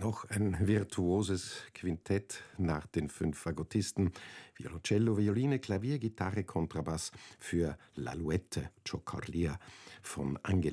Noch ein virtuoses Quintett nach den 5 Fagottisten. Violoncello, Violine, Klavier, Gitarre, Kontrabass für L'Alouette, Cioccorlia von Angelino